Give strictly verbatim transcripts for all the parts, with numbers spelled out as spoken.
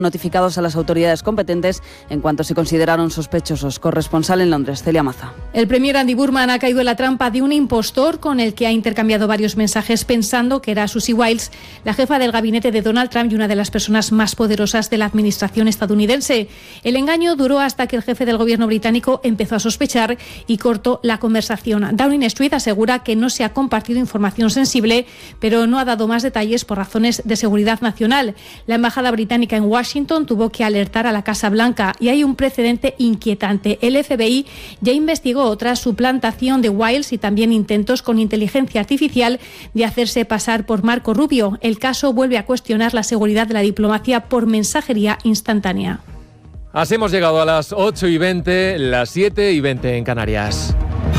notificados a las autoridades competentes en cuanto se consideraron sospechosos. Corresponsal en Londres, Celia Maza. El premier Andy Burman ha caído en la trampa de un impostor con el que ha intercambiado varios mensajes pensando que era Susie Wiles, la jefa del gabinete de Donald Trump y una de las personas más poderosas de la administración estadounidense. El engaño duró hasta que el jefe del gobierno británico empezó a sospechar y cortó la conversación. Downing Street asegura que no se ha compartido información sensible, pero no ha dado más detalles por razones de seguridad nacional. La embajada británica en Washington Washington tuvo que alertar a la Casa Blanca y hay un precedente inquietante. El F B I ya investigó otra suplantación de Wiles y también intentos con inteligencia artificial de hacerse pasar por Marco Rubio. El caso vuelve a cuestionar la seguridad de la diplomacia por mensajería instantánea. Así hemos llegado a las ocho y veinte, las siete y veinte en Canarias.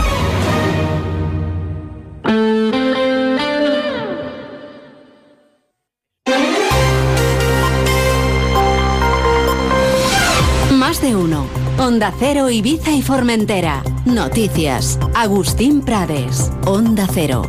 De uno. Onda Cero, Ibiza y Formentera. Noticias. Agustín Prades. Onda Cero.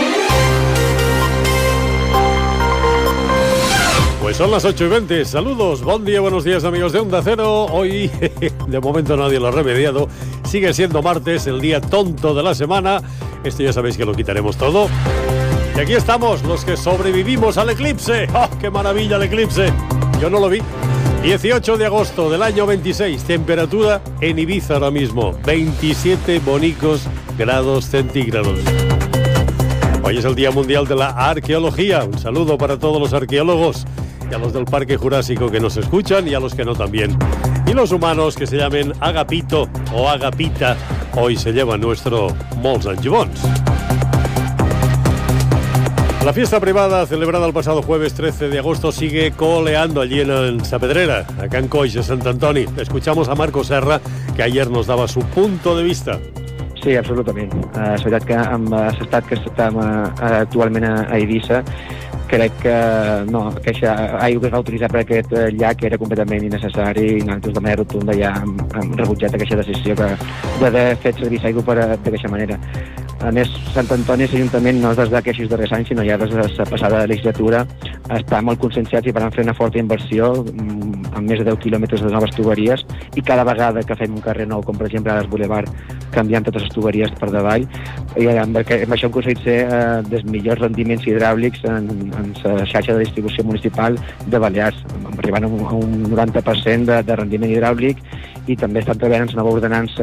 Pues son las ocho y veinte. Saludos, buen día, buenos días amigos de Onda Cero. Hoy, de momento nadie lo ha remediado. Sigue siendo martes, el día tonto de la semana. Esto ya sabéis que lo quitaremos todo. Y aquí estamos, los que sobrevivimos al eclipse. ¡Oh, qué maravilla el eclipse! Yo no lo vi. dieciocho de agosto del año veintiséis, temperatura en Ibiza ahora mismo, veintisiete bonicos grados centígrados. Hoy es el Día Mundial de la Arqueología. Un saludo para todos los arqueólogos y a los del Parque Jurásico que nos escuchan y a los que no también. Y los humanos que se llamen Agapito o Agapita, hoy se llevan nuestro molts anys bons. La fiesta privada celebrada el pasado jueves trece de agosto sigue coleando allí en Sapedrera, acá en Coix, a Sant Antoni. Escuchamos a Marco Serra, que ayer nos daba su punto de vista. Sí, absolutament. Uh, és veritat que amb l'estat que estem uh, actualment a, a Eivissa, crec que no, aquesta aigua que es va utilitzar per aquest llac era completament innecessari i nosaltres de manera rotunda ja hem, hem rebutjat aquesta decisió que d'haver fet servir aigua per d'aquesta manera. A més, Sant Antoni, l'Ajuntament, no és des d'aquests darrers anys, sinó ja des de la passada legislatura, està molt conscienciats i van fer una forta inversió amb més de deu quilòmetres de noves tuberies i cada vegada que fem un carrer nou, com per exemple ara el Boulevard, canviant totes les tuberies per davall, i amb, amb això hem aconseguit ser eh, dels millors rendiments hidràulics en, en la xarxa de distribució municipal de Balears, arribant a un, a un noranta per cent de, de rendiment hidràulic, i també estan treballant en la nova ordenança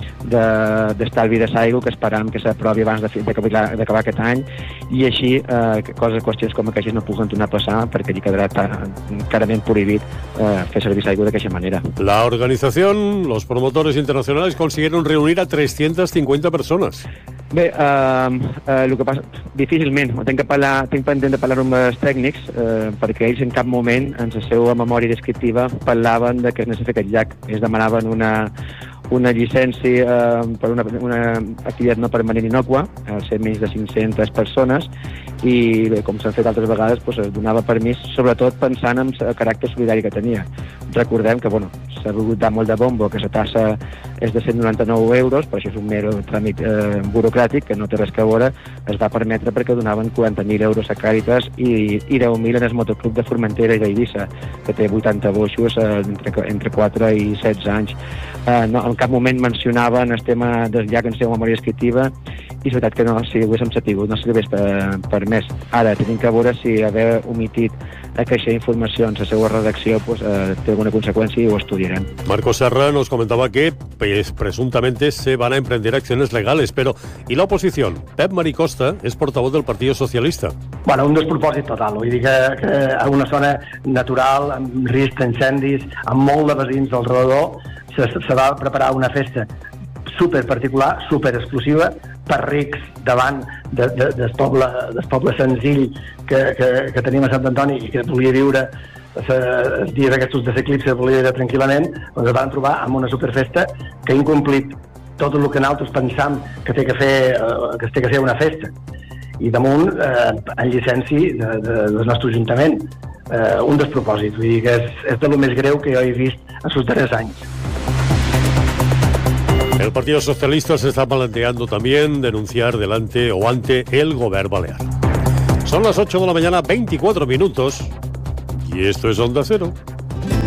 d'estalvi de l'aigua que esperam que s'aprovi abans d'acabar aquest any, i així eh, coses, qüestions com aquestes no puguen tornar a passar perquè allí quedarà clarament prohibit eh, fer servir l'aigua d'aquesta manera. La organización, los promotores internacionales consiguieron reunir a trescientas cincuenta personas. Bé, eh, eh, el que passa, difícilment, tinc que parlar, tinc pendent de parlar amb els tècnics, eh, perquè ells en cap moment, en la seva memòria descriptiva, parlaven de que es necessita aquest llac. Ells demanaven una, una llicència eh, per una, una activitat no permanent innòcua, al ser menys de cinc-centes persones, i bé, com s'han fet altres vegades, doncs, es donava permís, sobretot pensant en el caràcter solidari que tenia. Recordem que bueno, s'ha volgut dar molt de bombo, que la tassa és de cent noranta-nou euros, però això és un mer tràmit eh, burocràtic que no té res a veure, es va permetre perquè donaven quaranta mil euros a Càritas i, i deu mil en el motoclub de Formentera i d'Eivissa, que té vuitanta boixos eh, entre, entre quatre i setze anys. Eh, no, en cap moment mencionaven el tema del llac en seva memòria descriptiva, i és veritat que no, si ho haguéssim sabut, no s'hauria per, per més. Ara, tenim que veure si haver omitit aquesta informació en la seva redacció pues, eh, té alguna conseqüència i ho estudiarem. Marco Serra nos comentaba que pues, presuntamente se van a emprender acciones legales, pero ¿y la oposición? Pep Maricosta es portavoz del Partido Socialista. Bueno, un despropòsit total, vull dir que, que a una zona natural, amb risc d'incendis, amb molt de veïns al redador, se, se va preparar una festa super particular, super exclusiva, per rics davant de, de, del, poble, del poble senzill que, que, que tenim a Sant Antoni i que volia viure els dies aquests de l'eclipse, volia viure tranquil·lament, doncs es van trobar amb una superfesta que ha incomplit tot el que nosaltres pensam que té que fer, que té que ser una festa. I damunt, eh, en llicència de, de, del nostre Ajuntament, eh, un despropòsit. Vull dir que és, és de lo més greu que jo he vist en els darrers anys. El Partido Socialista se está planteando también denunciar delante o ante el Gobierno Balear. Son las ocho de la mañana, veinticuatro minutos, y esto es Onda Cero.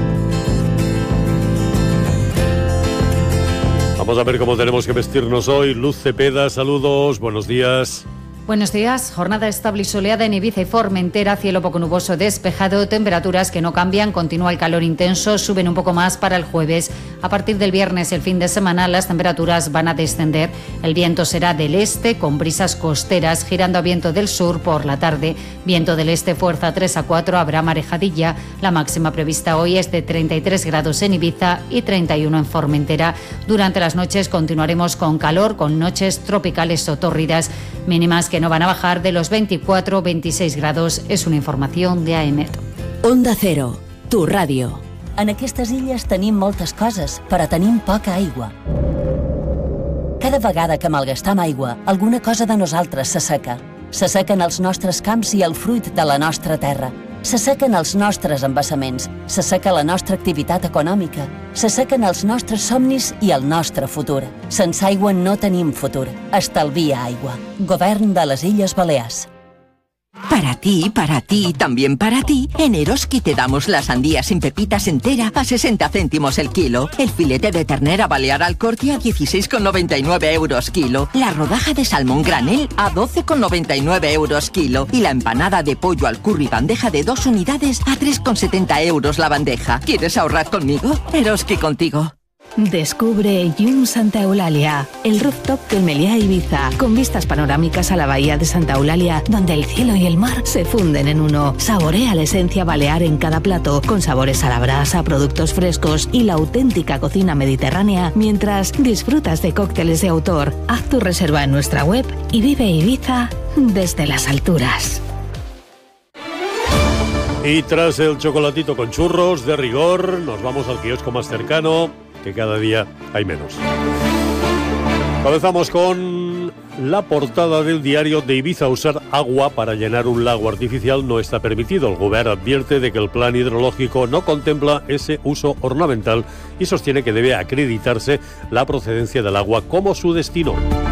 Vamos a ver cómo tenemos que vestirnos hoy. Luz Cepeda, saludos, buenos días. Buenos días. Jornada estable y soleada en Ibiza y Formentera, cielo poco nuboso despejado, temperaturas que no cambian, continúa el calor intenso, suben un poco más para el jueves. A partir del viernes, el fin de semana, las temperaturas van a descender. El viento será del este, con brisas costeras, girando a viento del sur por la tarde. Viento del este, fuerza tres a cuatro, habrá marejadilla. La máxima prevista hoy es de treinta y tres grados en Ibiza y treinta y uno en Formentera. Durante las noches continuaremos con calor, con noches tropicales o tórridas, mínimas que que no van a bajar de los veinticuatro a veintiséis grados. És una informació de A E M E T. Onda Cero, tu ràdio. En aquestes illes tenim moltes coses, però tenim poca aigua. Cada vegada que malgastam aigua, alguna cosa de nosaltres s'asseca. S'assequen els nostres camps i el fruit de la nostra terra. S'assequen els nostres embassaments, s'asseca la nostra activitat econòmica, s'assequen els nostres somnis i el nostre futur. Sense aigua no tenim futur. Estalvia aigua. Govern de les Illes Balears. Para ti, para ti, también para ti, en Eroski te damos la sandía sin pepitas entera a sesenta céntimos el kilo, el filete de ternera balear al corte a dieciséis con noventa y nueve euros kilo, la rodaja de salmón granel a doce con noventa y nueve euros kilo y la empanada de pollo al curry bandeja de dos unidades a tres con setenta euros la bandeja. ¿Quieres ahorrar conmigo? Eroski contigo. Descubre Yum Santa Eulalia, el rooftop del Meliá Ibiza, con vistas panorámicas a la bahía de Santa Eulalia, donde el cielo y el mar se funden en uno. Saborea la esencia balear en cada plato, con sabores a la brasa, productos frescos y la auténtica cocina mediterránea, mientras disfrutas de cócteles de autor. Haz tu reserva en nuestra web y vive Ibiza desde las alturas. Y tras el chocolatito con churros de rigor, nos vamos al kiosco más cercano, que cada día hay menos. Comenzamos con la portada del diario de Ibiza. Usar agua para llenar un lago artificial no está permitido. El Govern advierte de que el plan hidrológico no contempla ese uso ornamental y sostiene que debe acreditarse la procedencia del agua como su destino.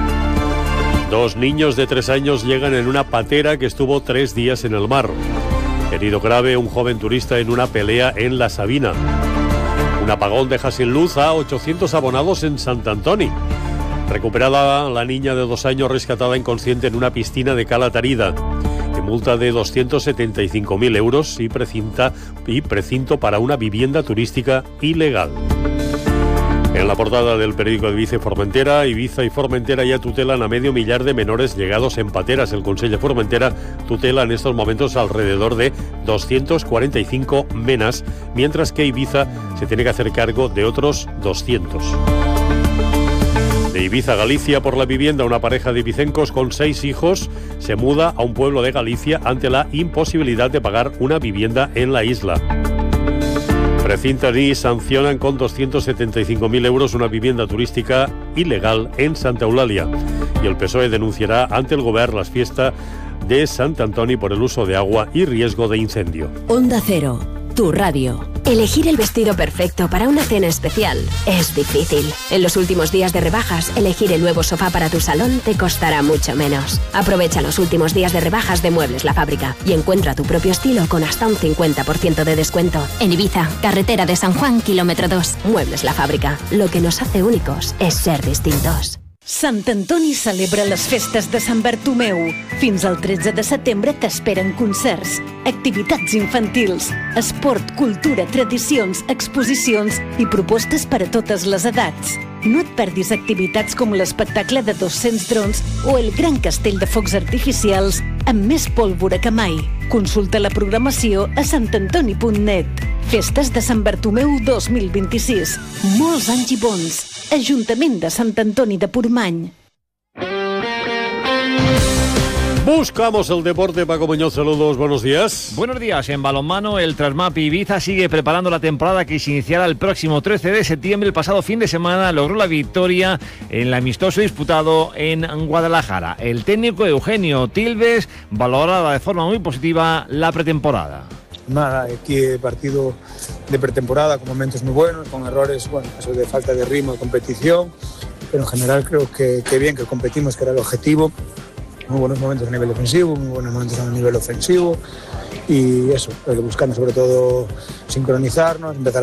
Dos niños de tres años llegan en una patera que estuvo tres días en el mar. Herido grave un joven turista en una pelea en La Sabina. Un apagón deja sin luz a ochocientos abonados en Sant Antoni. Recuperada la niña de dos años rescatada inconsciente en una piscina de Cala Tarida. Y multa de doscientos setenta y cinco mil euros y, precinta, y precinto para una vivienda turística ilegal. En la portada del periódico de Ibiza y Formentera, Ibiza y Formentera ya tutelan a medio millar de menores llegados en pateras. El Consell de Formentera tutela en estos momentos alrededor de doscientos cuarenta y cinco menas, mientras que Ibiza se tiene que hacer cargo de otros doscientos. De Ibiza a Galicia, por la vivienda, una pareja de ibicencos con seis hijos se muda a un pueblo de Galicia ante la imposibilidad de pagar una vivienda en la isla. Precintan y sancionan con doscientos setenta y cinco mil euros una vivienda turística ilegal en Santa Eulalia. Y el P S O E denunciará ante el Govern las fiestas de Sant Antoni por el uso de agua y riesgo de incendio. Onda Cero, tu radio. Elegir el vestido perfecto para una cena especial es difícil. En los últimos días de rebajas, elegir el nuevo sofá para tu salón te costará mucho menos. Aprovecha los últimos días de rebajas de Muebles La Fábrica y encuentra tu propio estilo con hasta un cincuenta por ciento de descuento. En Ibiza, carretera de San Juan, kilómetro dos. Muebles La Fábrica. Lo que nos hace únicos es ser distintos. Sant Antoni celebra les festes de Sant Bartomeu. Fins al tretze de setembre t'esperen concerts, activitats infantils, esport, cultura, tradicions, exposicions i propostes per a totes les edats. No et perdis activitats com l'espectacle de dos-cents drons o el gran castell de focs artificials amb més pólvora que mai. Consulta la programació a sant antoni punt net. Festes de Sant Bartomeu dos mil vint-i-sis. Molts anys i bons. Ajuntament de Sant Antoni de Portmany. Buscamos el deporte. Paco Muñoz, saludos, buenos días. Buenos días. En balonmano, el Trasmap Ibiza sigue preparando la temporada que se iniciará el próximo trece de septiembre. El pasado fin de semana logró la victoria en el amistoso disputado en Guadalajara. El técnico Eugenio Tilves valoraba de forma muy positiva la pretemporada. Nada, aquí partido de pretemporada con momentos muy buenos, con errores, bueno, eso de falta de ritmo de competición, pero en general creo que, que bien, que competimos, que era el objetivo. Muy buenos momentos a nivel defensivo, muy buenos momentos a nivel ofensivo y eso, buscando sobre todo sincronizarnos, empezar